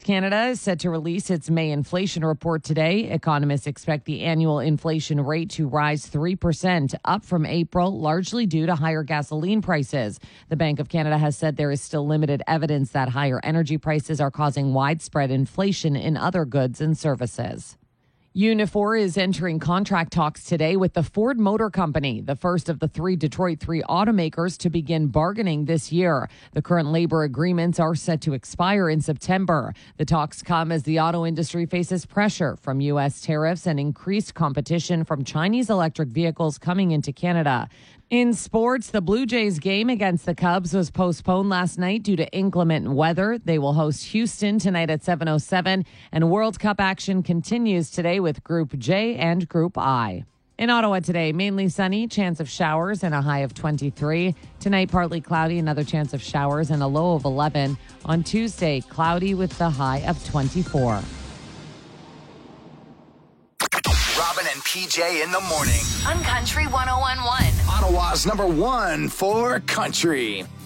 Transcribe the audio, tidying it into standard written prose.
Canada is set to release its May inflation report today. Economists expect the annual inflation rate to rise 3%, up from April, largely due to higher gasoline prices. The Bank of Canada has said there is still limited evidence that higher energy prices are causing widespread inflation in other goods and services. Unifor is entering contract talks today with the Ford Motor Company, the first of the three Detroit 3 automakers to begin bargaining this year. The current labor agreements are set to expire in September. The talks come as the auto industry faces pressure from U.S. tariffs and increased competition from Chinese electric vehicles coming into Canada. In sports, the Blue Jays game against the Cubs was postponed last night due to inclement weather. They will host Houston tonight at 7:07, and World Cup action continues today with Group J and Group I. In Ottawa today, mainly sunny, chance of showers and a high of 23. Tonight, partly cloudy, another chance of showers and a low of 11. On Tuesday, cloudy with the high of 24. Robin and PJ in the morning. On Country 101.1. Ottawa's #1 for country.